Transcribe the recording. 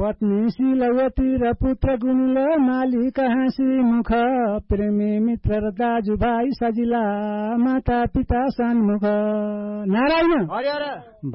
पत्नी शीलवती र पुत्र गुणिल मालिक हाँसी मुख प्रेमी मित्र र दाजुभाइ सजिला माता पिता सन्मुख नारायण